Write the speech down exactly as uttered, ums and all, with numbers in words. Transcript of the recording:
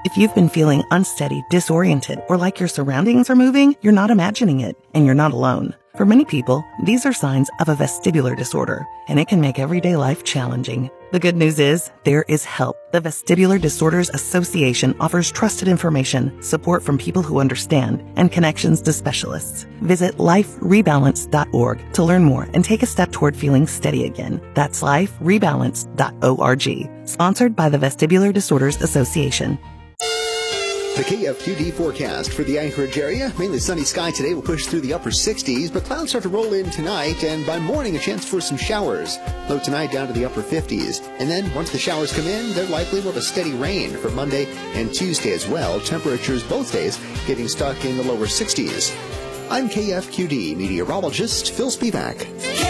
If you've been feeling unsteady, disoriented, or like your surroundings are moving, you're not imagining it, and you're not alone. For many people, these are signs of a vestibular disorder, and it can make everyday life challenging. The good news is, there is help. The Vestibular Disorders Association offers trusted information, support from people who understand, and connections to specialists. Visit life rebalance dot org to learn more and take a step toward feeling steady again. That's life rebalance dot org. Sponsored by the Vestibular Disorders Association. The K F Q D forecast for the Anchorage area. Mainly sunny sky today will push through the upper sixties, but clouds start to roll in tonight, and by morning a chance for some showers. Low tonight down to the upper fifties. And then once the showers come in, they're likely more of a steady rain for Monday and Tuesday as well. Temperatures both days getting stuck in the lower sixties. I'm K F Q D meteorologist Phil Spivak.